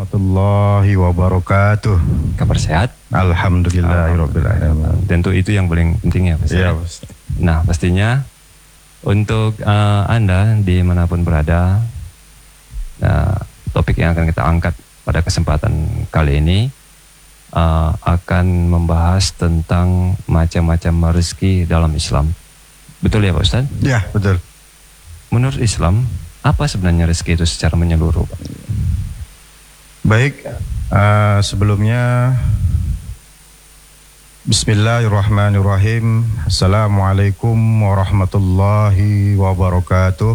warahmatullahi wabarakatuh. Kabar sehat? Alhamdulillahirabbil alamin. Tentu itu yang paling penting ya, Pak. Iya, Nah, pastinya untuk Anda dimanapun berada, topik yang akan kita angkat pada kesempatan kali ini akan membahas tentang macam-macam rezeki dalam Islam. Betul ya Pak Ustaz? Ya, betul. Menurut Islam, apa sebenarnya rezeki itu secara menyeluruh, Pak? Baik, sebelumnya Bismillahirrahmanirrahim. Assalamualaikum warahmatullahi wabarakatuh.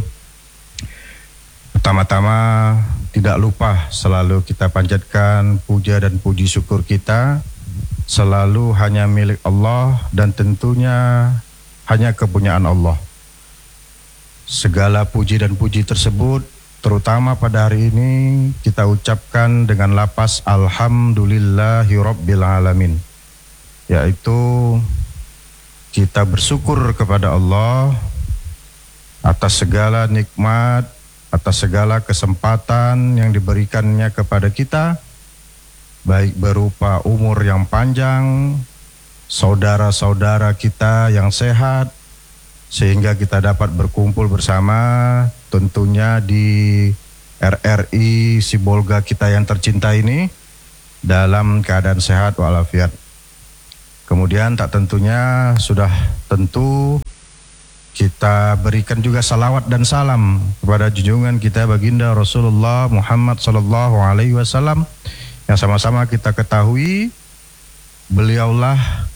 Pertama-tama tidak lupa selalu kita panjatkan puja dan puji syukur kita selalu hanya milik Allah dan tentunya hanya kepunyaan Allah. Segala puji dan puji tersebut terutama pada hari ini kita ucapkan dengan lapas Alhamdulillahirabbil alamin, yaitu kita bersyukur kepada Allah atas segala nikmat, atas segala kesempatan yang diberikannya kepada kita, baik berupa umur yang panjang, saudara-saudara kita yang sehat, sehingga kita dapat berkumpul bersama tentunya di RRI Sibolga kita yang tercinta ini dalam keadaan sehat walafiat. Kemudian tak tentunya sudah tentu kita berikan juga salawat dan salam kepada junjungan kita baginda Rasulullah Muhammad sallallahu alaihi wasallam yang sama-sama kita ketahui beliaulah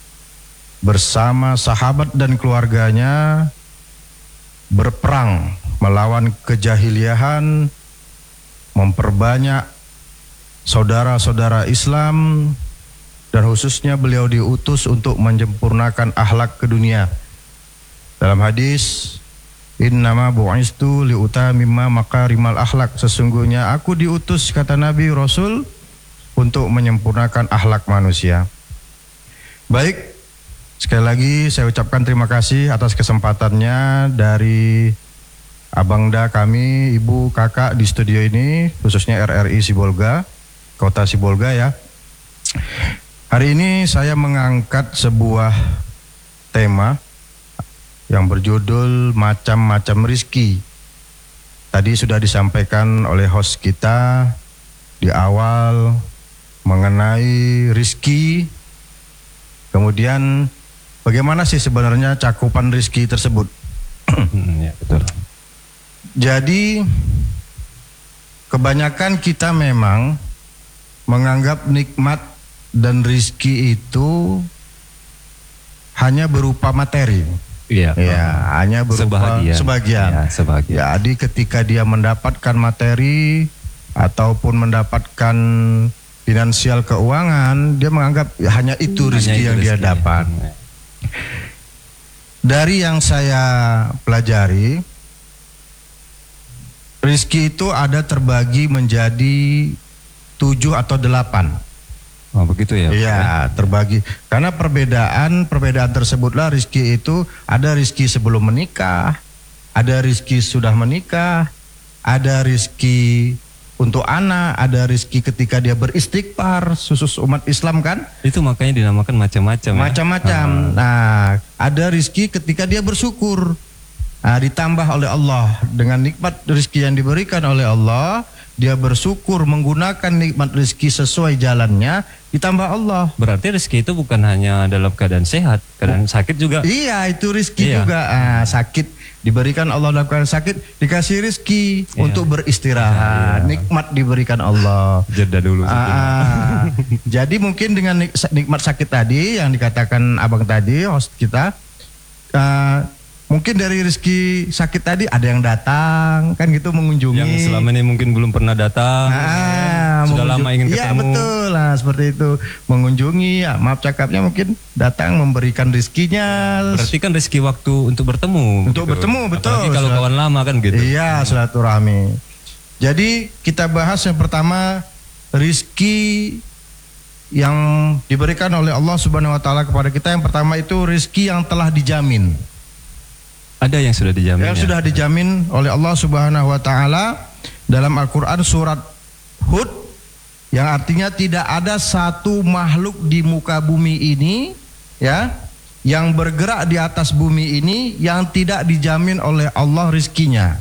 bersama sahabat dan keluarganya berperang melawan kejahiliahan, memperbanyak saudara-saudara Islam, dan khususnya beliau diutus untuk menyempurnakan akhlak ke dunia. Dalam hadis, innama bu'istu liutamimma makarimal akhlak, sesungguhnya aku diutus, kata Nabi Rasul, untuk menyempurnakan akhlak manusia. Baik, sekali lagi saya ucapkan terima kasih atas kesempatannya dari abangda kami, ibu, kakak di studio ini, khususnya RRI Sibolga, kota Sibolga ya. Hari ini saya mengangkat sebuah tema yang berjudul macam-macam rizki. Tadi sudah disampaikan oleh host kita di awal mengenai rizki. Kemudian bagaimana sih sebenarnya cakupan rizki tersebut? Ya, betul. Jadi kebanyakan kita memang menganggap nikmat dan rizki itu hanya berupa materi. Iya. Ya, hanya berupa sebagian. Ya, sebagian. Jadi ketika dia mendapatkan materi ataupun mendapatkan finansial keuangan, dia menganggap hanya itu rezeki yang dia dapat. Dari yang saya pelajari, rezeki itu ada terbagi menjadi 7 atau 8. Oh begitu ya? Iya, terbagi. Karena perbedaan tersebutlah rezeki itu ada rezeki sebelum menikah, ada rezeki sudah menikah, ada rezeki untuk anak, ada rezeki ketika dia beristighfar, khusus umat Islam kan? Itu makanya dinamakan macam-macam. Macam-macam. Ya? Nah, ada rezeki ketika dia bersyukur. Nah, ditambah oleh Allah dengan nikmat rezeki yang diberikan oleh Allah, dia bersyukur menggunakan nikmat rezeki sesuai jalannya, ditambah Allah. Berarti rezeki itu bukan hanya dalam keadaan sehat, keadaan sakit juga. Iya, itu rezeki juga. Sakit diberikan Allah dalam keadaan sakit, dikasih rezeki untuk beristirahat. Nikmat diberikan Allah. Jeda dulu. Jadi mungkin dengan nikmat sakit tadi yang dikatakan abang tadi, host kita, mungkin dari rezeki sakit tadi ada yang datang kan gitu mengunjungi. Yang selama ini mungkin belum pernah datang. Sudah lama ingin ketemu. Iya betul lah, seperti itu. Mengunjungi, ya, maaf cakapnya mungkin datang memberikan rezekinya. Berarti kan rezeki waktu untuk bertemu. Untuk gitu. Bertemu, betul. Apalagi kalau kawan lama kan gitu. Iya, silaturahmi. Jadi kita bahas yang pertama, rezeki yang diberikan oleh Allah Subhanahu wa taala kepada kita. Yang pertama itu rezeki yang telah dijamin. Ada yang sudah dijamin. Yang sudah dijamin oleh Allah Subhanahu wa taala dalam Al-Qur'an surat Hud yang artinya tidak ada satu makhluk di muka bumi ini ya yang bergerak di atas bumi ini yang tidak dijamin oleh Allah rizkinya.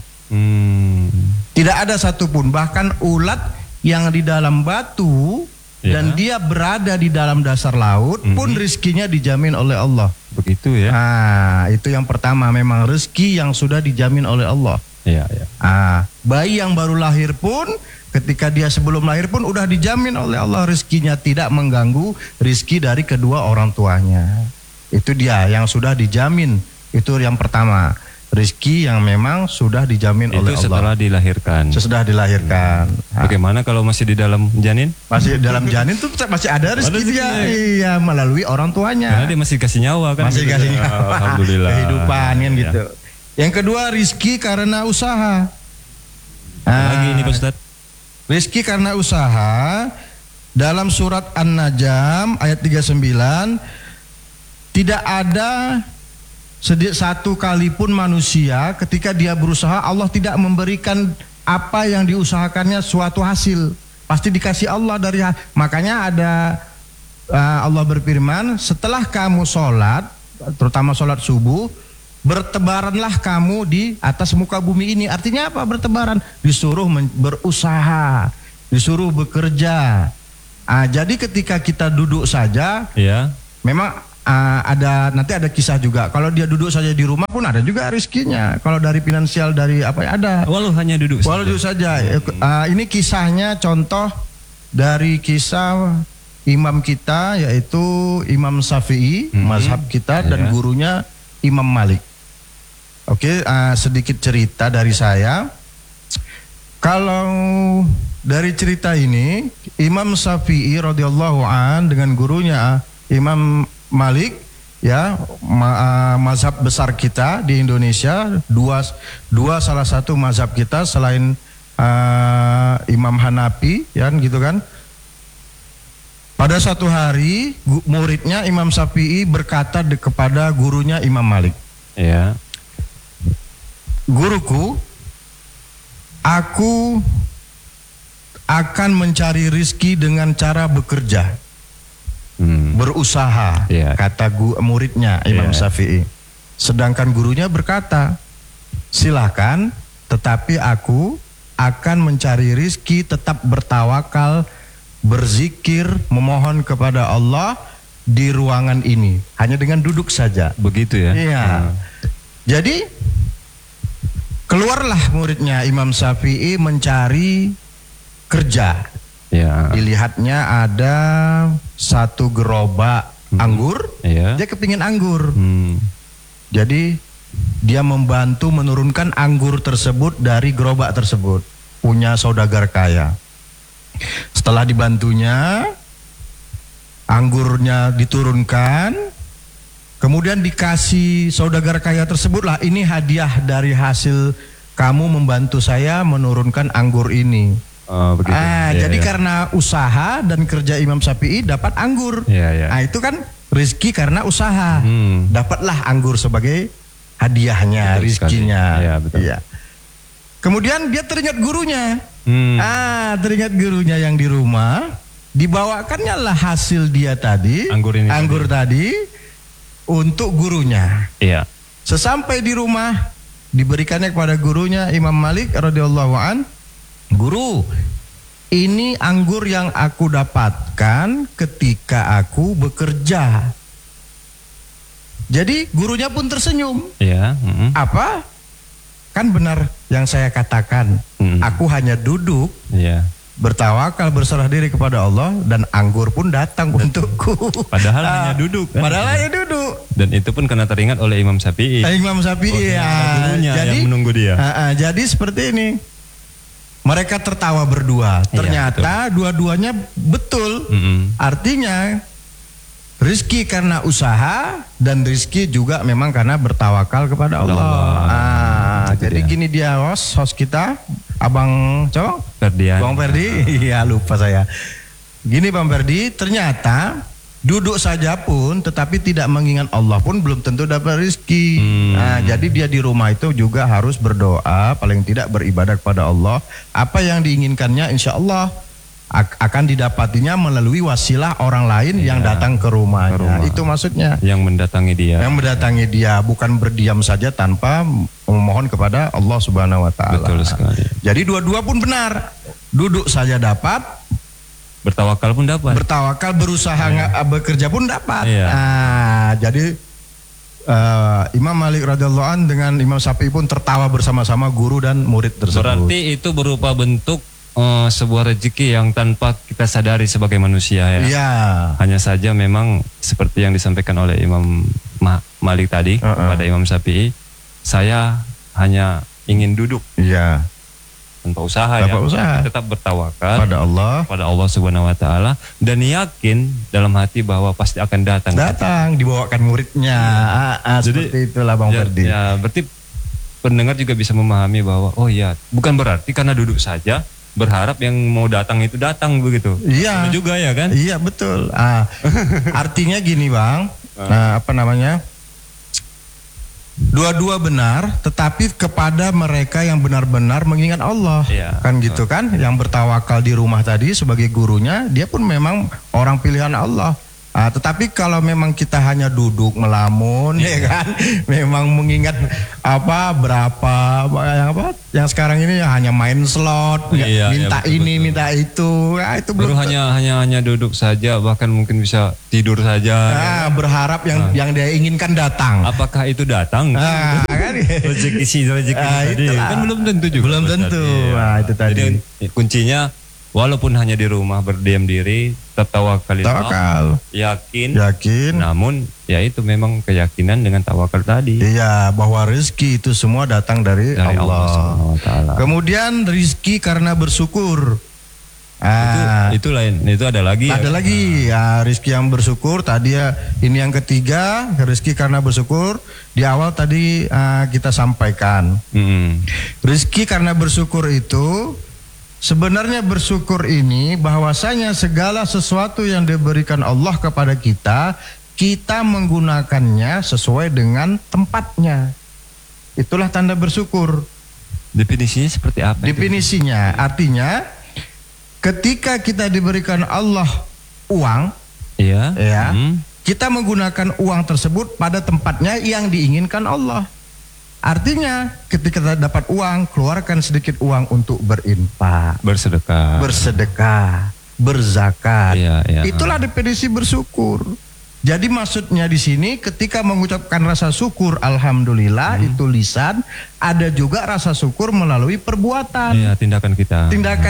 Tidak ada satupun, bahkan ulat yang di dalam batu dan dia berada di dalam dasar laut pun rizkinya dijamin oleh Allah. Begitu ya. Nah, itu yang pertama, memang rezeki yang sudah dijamin oleh Allah. Iya, iya. Bayi yang baru lahir pun ketika dia sebelum lahir pun udah dijamin oleh Allah rezekinya, tidak mengganggu rezeki dari kedua orang tuanya. Itu dia yang sudah dijamin. Itu yang pertama, rezeki yang memang sudah dijamin oleh Allah. Itu setelah dilahirkan. Sesudah dilahirkan. Bagaimana kalau masih di dalam janin? Masih dalam janin tuh masih ada rezeki dia. Iya, melalui orang tuanya. Karena dia masih kasih nyawa kan. Masih kasih nyawa. Alhamdulillah. Kehidupan kan gitu. Yang kedua, rizki karena usaha. Lagi ini Pak Ustadz. Rizki karena usaha dalam surat An-Najm ayat 39, tidak ada satu kali pun manusia ketika dia berusaha Allah tidak memberikan apa yang diusahakannya suatu hasil. Pasti dikasih Allah dari makanya ada Allah berfirman, setelah kamu sholat, terutama sholat subuh, bertebaranlah kamu di atas muka bumi ini. Artinya apa bertebaran? Disuruh berusaha, disuruh bekerja. Jadi ketika kita duduk saja, memang nanti ada kisah juga. Kalau dia duduk saja di rumah pun ada juga rezekinya. Kalau dari finansial, dari apa ya ada. Walau hanya duduk saja. Ini kisahnya contoh dari kisah imam kita, yaitu Imam Syafi'i, mazhab kita, dan gurunya Imam Malik. Oke, sedikit cerita dari saya. Kalau dari cerita ini, Imam Syafi'i radhiyallahu an dengan gurunya Imam Malik, ya, mazhab besar kita di Indonesia, dua salah satu mazhab kita selain Imam Hanafi, ya, gitu kan. Pada suatu hari muridnya Imam Syafi'i berkata kepada gurunya Imam Malik, ya, guruku, aku akan mencari rizki dengan cara bekerja, berusaha, kata muridnya Imam Syafi'i. Sedangkan gurunya berkata, silakan, tetapi aku akan mencari rizki, tetap bertawakal, berzikir, memohon kepada Allah di ruangan ini, hanya dengan duduk saja. Begitu ya. Iya. Jadi keluarlah muridnya Imam Syafi'i mencari kerja. Dilihatnya ada satu gerobak anggur, dia kepingin anggur. Jadi dia membantu menurunkan anggur tersebut dari gerobak tersebut, punya saudagar kaya. Setelah dibantunya, anggurnya diturunkan, kemudian dikasih saudagar kaya tersebutlah, ini hadiah dari hasil kamu membantu saya menurunkan anggur ini. Jadi karena usaha dan kerja Imam Syafi'i dapat anggur. Itu kan rezeki karena usaha. Dapatlah anggur sebagai hadiahnya, rizkinya. Kemudian dia teringat gurunya. Teringat gurunya yang di rumah, dibawakannya lah hasil dia tadi, anggur tadi untuk gurunya. Sesampai di rumah, diberikannya kepada gurunya Imam Malik radhiyallahu an, guru, ini anggur yang aku dapatkan ketika aku bekerja. Jadi gurunya pun tersenyum. Apa? Kan benar yang saya katakan. Aku hanya duduk, bertawakal, berserah diri kepada Allah, dan anggur pun datang untukku. Padahal hanya duduk. Padahal hanya duduk. Dan itu pun karena teringat oleh Imam Syafi'i. Imam Syafi'i, jadi yang menunggu dia. Jadi seperti ini. Mereka tertawa berdua. Ternyata dua-duanya betul. Artinya rizki karena usaha, dan rizki juga memang karena bertawakal kepada Allah. Jadi gini dia host kita, Abang Ferdian. Bang Ferdi, iya lupa saya. Gini Bang Ferdi, ternyata duduk saja pun tetapi tidak mengingat Allah pun belum tentu dapat rizki. Jadi dia di rumah itu juga harus berdoa, paling tidak beribadah kepada Allah. Apa yang diinginkannya insya Allah akan didapatinya melalui wasilah orang lain yang datang ke rumahnya. Itu maksudnya. Yang mendatangi dia. Yang mendatangi dia, bukan berdiam saja tanpa memohon kepada Allah Subhanahu wa taala. Betul sekali. Jadi dua-dua pun benar. Duduk saja dapat, bertawakal pun dapat. Bertawakal, berusaha bekerja pun dapat. Jadi Imam Malik radhiyallahu an dengan Imam Syafi'i pun tertawa bersama-sama guru dan murid tersebut. Berarti itu berupa bentuk sebuah rezeki yang tanpa kita sadari sebagai manusia ya. Iya. Hanya saja memang seperti yang disampaikan oleh Imam Malik tadi kepada Imam Syafi'i, saya hanya ingin duduk. Iya. Tanpa usaha usaha. Tetap bertawakal pada Allah Subhanahu wa taala dan yakin dalam hati bahwa pasti akan datang dibawakan muridnya. Jadi seperti itulah Bang Ferdi. Ya, berarti pendengar juga bisa memahami bahwa bukan berarti karena duduk saja berharap yang mau datang itu datang begitu. Iya. Itu juga ya kan? Iya, betul. Artinya gini, Bang. Dua-dua benar, tetapi kepada mereka yang benar-benar mengingat Allah, kan gitu kan? Yang bertawakal di rumah tadi sebagai gurunya, dia pun memang orang pilihan Allah. Tetapi kalau memang kita hanya duduk melamun, ya kan? Memang mengingat yang sekarang ini hanya main slot, minta ini, minta itu, itu baru hanya duduk saja, bahkan mungkin bisa tidur saja. Berharap yang dia inginkan datang. Apakah itu datang? Kan? rezeki tadi kan belum tentu juga. Belum tentu. Itu tadi. Jadi kuncinya walaupun hanya di rumah berdiam diri, tawakal, yakin, namun ya itu memang keyakinan dengan tawakal tadi. Iya, bahwa rezeki itu semua datang dari Allah. Kemudian rezeki karena bersyukur. Itu lain, itu ada lagi. Ada lagi, rezeki yang bersyukur tadi ini yang ketiga, rezeki karena bersyukur. Di awal tadi kita sampaikan. Rezeki karena bersyukur itu sebenarnya bersyukur ini bahwasanya segala sesuatu yang diberikan Allah kepada kita, kita menggunakannya sesuai dengan tempatnya. Itulah tanda bersyukur. Definisinya seperti apa? Definisinya artinya ketika kita diberikan Allah uang, kita menggunakan uang tersebut pada tempatnya yang diinginkan Allah. Artinya ketika kita dapat uang, keluarkan sedikit uang untuk berinfak, bersedekah, berzakat. Itulah definisi bersyukur. Jadi maksudnya di sini ketika mengucapkan rasa syukur alhamdulillah itu lisan, ada juga rasa syukur melalui perbuatan. Tindakan kita.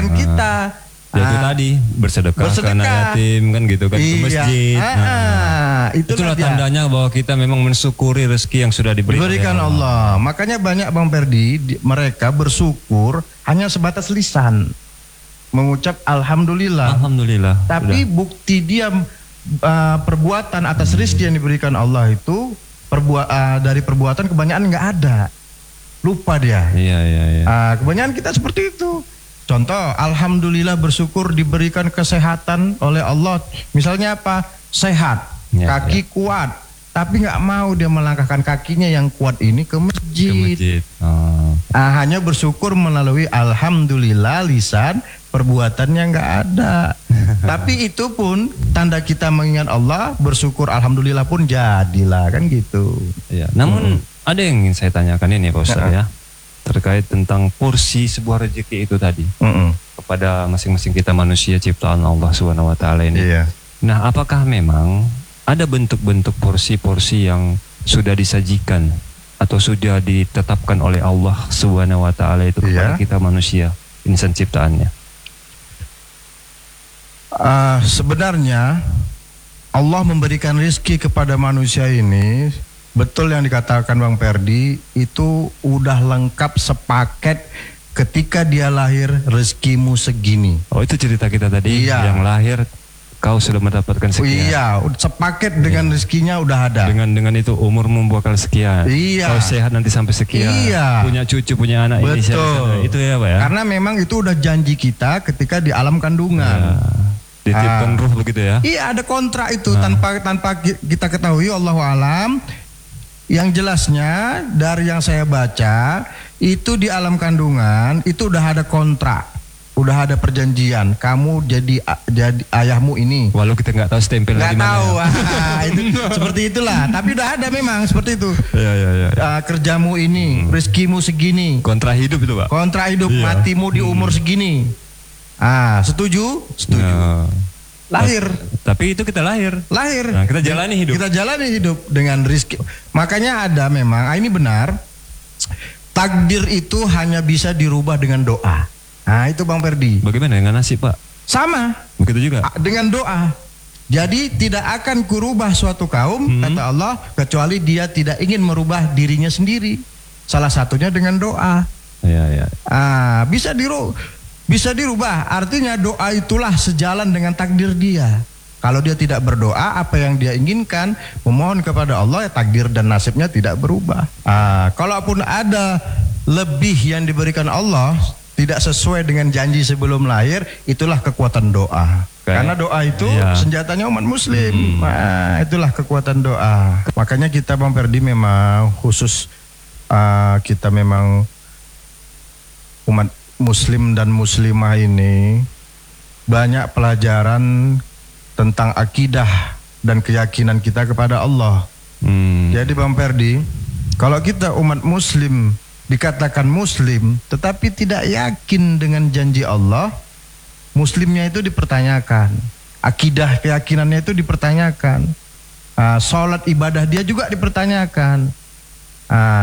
Ya itu tadi bersedekah karena yatim kan gitu kan, ke masjid. Itulah tandanya bahwa kita memang mensyukuri rezeki yang sudah diberikan Allah. Makanya banyak Bang Ferdi, mereka bersyukur hanya sebatas lisan, mengucap alhamdulillah. Tapi bukti dia perbuatan atas rezeki yang diberikan Allah itu dari perbuatan kebanyakan nggak ada, lupa dia. Kebanyakan kita seperti itu. Contoh, alhamdulillah bersyukur diberikan kesehatan oleh Allah. Misalnya apa? Sehat, kaki kuat, tapi nggak mau dia melangkahkan kakinya yang kuat ini ke masjid. Hanya bersyukur melalui alhamdulillah lisan, perbuatannya nggak ada. Tapi itu pun tanda kita mengingat Allah, bersyukur alhamdulillah pun jadilah, kan gitu. Namun ada yang ingin saya tanyakan ini Pak Ustaz ya, terkait tentang porsi sebuah rezeki itu tadi kepada masing-masing kita manusia ciptaan Allah Subhanahu wa taala ini. Nah, apakah memang ada bentuk-bentuk porsi-porsi yang sudah disajikan atau sudah ditetapkan oleh Allah Subhanahu wa taala itu kepada kita manusia, insan ciptaannya? Sebenarnya Allah memberikan rezeki kepada manusia ini, betul yang dikatakan Bang Ferdi, itu udah lengkap sepaket ketika dia lahir, rezekimu segini. Itu cerita kita tadi, yang lahir kau sudah mendapatkan sekian. Sepaket dengan rezekinya udah ada. Dengan itu umurmu bakal sekian. Kau sehat nanti sampai sekian. Punya cucu, punya anak. Betul. Itu ya Pak ya. Karena memang itu udah janji kita ketika di alam kandungan. Dititipkan ruh begitu ya. Ada kontrak itu tanpa kita ketahui, Allahu alam. Yang jelasnya dari yang saya baca itu di alam kandungan itu udah ada kontrak udah ada perjanjian, kamu jadi ayahmu ini. Walau kita nggak tahu stempelnya di mana. Nggak tahu, Ya. itu seperti itulah. Tapi udah ada memang seperti itu. Ya. Kerjamu ini, rezekimu segini. Kontra hidup itu, Pak. Kontra hidup, matimu di umur segini. Setuju? Setuju. Ya. Lahir. Tapi itu kita lahir. Nah, kita jalani hidup. Kita jalani hidup dengan rezeki. Makanya ada memang, ini benar. Takdir itu hanya bisa dirubah dengan doa. Nah, itu Bang Ferdi. Bagaimana dengan nasib, Pak? Sama. Begitu juga. Dengan doa. Jadi tidak akan kurubah suatu kaum, kata Allah, kecuali dia tidak ingin merubah dirinya sendiri. Salah satunya dengan doa. Ya. Bisa dirubah. Artinya doa itulah sejalan dengan takdir dia. Kalau dia tidak berdoa, apa yang dia inginkan, memohon kepada Allah, ya takdir dan nasibnya tidak berubah. Kalaupun ada lebih yang diberikan Allah, tidak sesuai dengan janji sebelum lahir, itulah kekuatan doa. Karena doa itu senjatanya umat muslim. Itulah kekuatan doa. Makanya kita Bang Ferdi memang khusus, kita memang umat muslim dan muslimah ini banyak pelajaran tentang akidah dan keyakinan kita kepada Allah. Jadi Bang Ferdi, kalau kita umat muslim dikatakan muslim tetapi tidak yakin dengan janji Allah, muslimnya itu dipertanyakan, akidah keyakinannya itu dipertanyakan, sholat ibadah dia juga dipertanyakan.